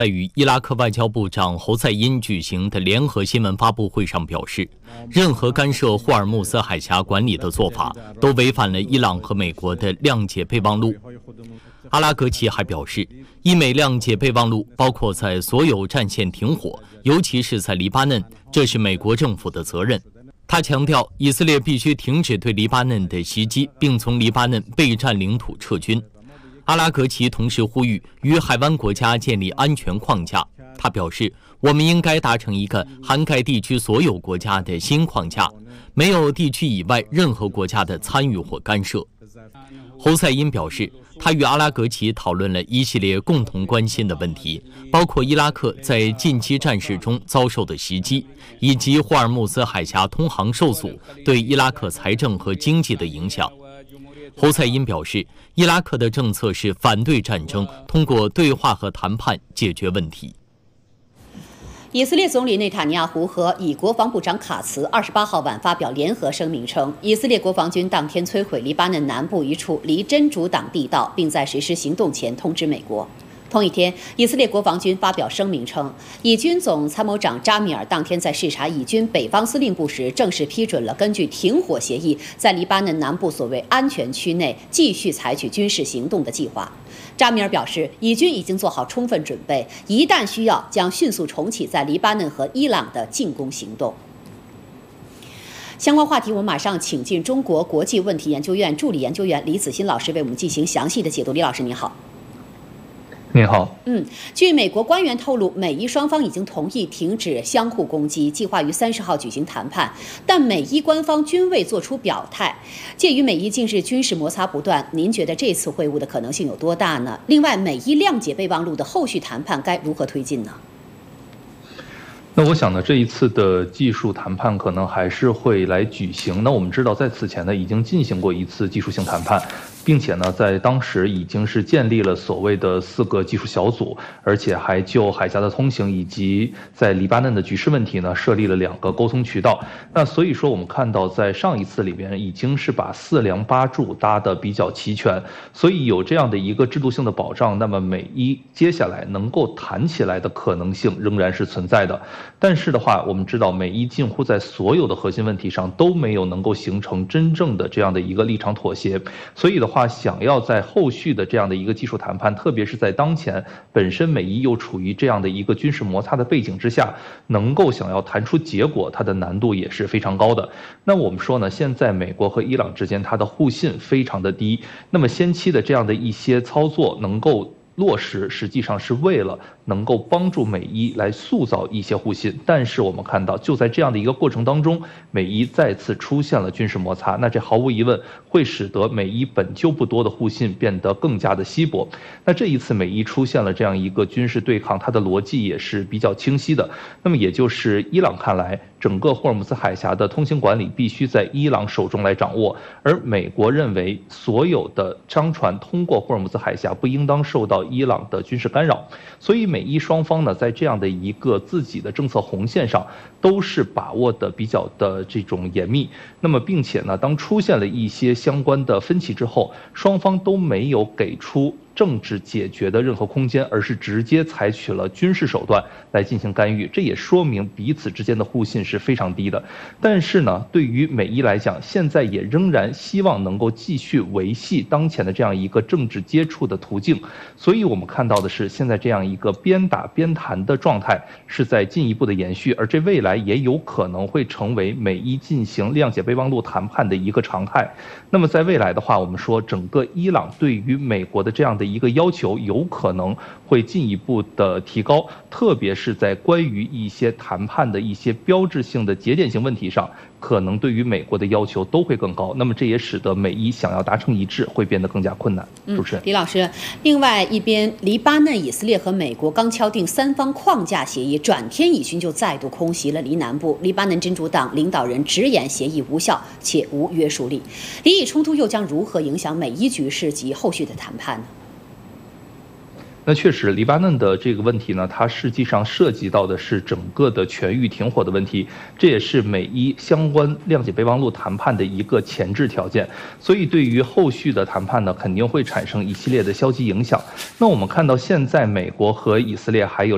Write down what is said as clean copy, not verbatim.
在与伊拉克外交部长侯赛因举行的联合新闻发布会上表示，任何干涉霍尔木兹海峡管理的做法都违反了伊朗和美国的谅解备忘录。阿拉格齐还表示，伊美谅解备忘录包括在所有战线停火，尤其是在黎巴嫩，这是美国政府的责任。他强调，以色列必须停止对黎巴嫩的袭击，并从黎巴嫩被占领土撤军。阿拉格齐同时呼吁与海湾国家建立安全框架。他表示，我们应该达成一个涵盖地区所有国家的新框架，没有地区以外任何国家的参与或干涉。侯赛因表示，他与阿拉格齐讨论了一系列共同关心的问题，包括伊拉克在近期战事中遭受的袭击，以及霍尔木兹海峡通航受阻对伊拉克财政和经济的影响。侯赛因表示，伊拉克的政策是反对战争，通过对话和谈判解决问题。 以色列总理内塔尼亚胡和以国防部长卡茨28号晚发表联合声明称，以色列国防军当天摧毁黎巴嫩南部一处离真主党地道，并在实施行动前通知美国。同一天，以色列国防军发表声明称，以军总参谋长扎米尔当天在视察以军北方司令部时，正式批准了根据停火协议，在黎巴嫩南部所谓安全区内继续采取军事行动的计划。扎米尔表示，以军已经做好充分准备，一旦需要，将迅速重启在黎巴嫩和伊朗的进攻行动。相关话题，我们马上请进中国国际问题研究院助理研究员李子欣老师为我们进行详细的解读。李老师，你好。 你好。 据美国官员透露，美伊双方已经同意停止相互攻击，计划于30号举行谈判，但美伊官方均未做出表态。鉴于美伊近日军事摩擦不断，您觉得这次会晤的可能性有多大呢？另外，美伊谅解备忘录的后续谈判该如何推进呢？ 那我想呢，这一次的技术谈判可能还是会来举行。那我们知道，在此前呢，已经进行过一次技术性谈判，并且呢，在当时已经是建立了所谓的4个技术小组，而且还就海峡的通行以及在黎巴嫩的局势问题呢，设立了2个沟通渠道。那所以说，我们看到在上一次里边已经是把4梁8柱搭得比较齐全，所以有这样的一个制度性的保障，那么美伊接下来能够谈起来的可能性仍然是存在的。但是的话，我们知道美伊近乎在所有的核心问题上都没有能够形成真正的这样的一个立场妥协，所以的话，想要在后续的这样的一个技术谈判，特别是在当前本身美伊又处于这样的一个军事摩擦的背景之下，能够想要谈出结果，它的难度也是非常高的。那我们说呢，现在美国和伊朗之间它的互信非常的低，那么先期的这样的一些操作能够落实，实际上是为了能够帮助美伊来塑造一些互信。但是我们看到，就在这样的一个过程当中，美伊再次出现了军事摩擦，那这毫无疑问会使得美伊本就不多的互信变得更加的稀薄。那这一次美伊出现了这样一个军事对抗，它的逻辑也是比较清晰的。那么也就是伊朗看来，整个霍尔木兹海峡的通行管理必须在伊朗手中来掌握，而美国认为所有的商船通过霍尔木兹海峡不应当受到伊朗的军事干扰。所以美伊双方呢，在这样的一个自己的政策红线上都是把握的比较的这种严密。那么并且呢，当出现了一些相关的分歧之后，双方都没有给出政治解决的任何空间，而是直接采取了军事手段来进行干预，这也说明彼此之间的互信是非常低的。但是呢，对于美伊来讲，现在也仍然希望能够继续维系当前的这样一个政治接触的途径，所以我们看到的是，现在这样一个边打边谈的状态是在进一步的延续，而这未来也有可能会成为美伊进行谅解备忘录谈判的一个常态。那么在未来的话，我们说整个伊朗对于美国的这样的一个要求有可能会进一步的提高，特别是在关于一些谈判的一些标志性的节点性问题上，可能对于美国的要求都会更高。那么这也使得美伊想要达成一致会变得更加困难。主持人李老师，另外一边，黎巴嫩、以色列和美国刚敲定3方框架协议，转天以军就再度空袭了黎南部。黎巴嫩真主党领导人直言协议无效且无约束力。黎以冲突又将如何影响美伊局势及后续的谈判呢？ 那确实，黎巴嫩的这个问题呢，它实际上涉及到的是整个的全域停火的问题，这也是美伊相关谅解备忘录谈判的一个前置条件。所以对于后续的谈判呢，肯定会产生一系列的消极影响。那我们看到现在美国和以色列还有